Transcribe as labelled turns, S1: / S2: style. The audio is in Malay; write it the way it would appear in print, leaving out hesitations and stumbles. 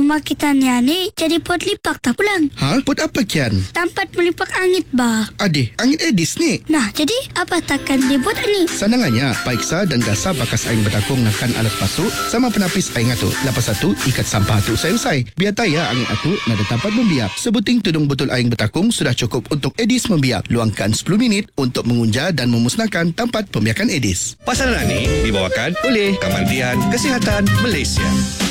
S1: rumah kita ni jadi pot lipak tak pulang.
S2: Ha? Pot apa kian?
S1: Tempat melipak angit bah.
S2: Adik, angit Edis ni.
S1: Nah, jadi apa takkan dibuat ni?
S2: Sanangannya, periksa dan gasa bakas aing bertakung nakan alat pasuk sama penapis aing atu. Lepas satu, ikat sampah atu usai-usai. Biar taya angit atu nada tempat membiak. Sebuting tudung botol aing bertakung sudah cukup untuk Edis membiak. Luangkan 10 minit untuk mengunja dan memusnahkan tempat pembiakan Edis.
S3: Pasaran ini dibawakan oleh Kementerian Kesihatan Malaysia.